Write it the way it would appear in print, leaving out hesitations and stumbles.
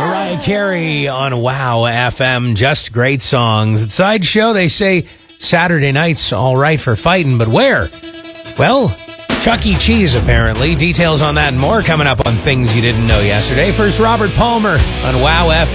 Mariah Carey on Wow FM. Just great songs. At Sideshow, they say Saturday night's all right for fighting, but where? Well, Chuck E. Cheese, apparently. Details on that and more coming up on Things You Didn't Know Yesterday. First, Robert Palmer on Wow FM.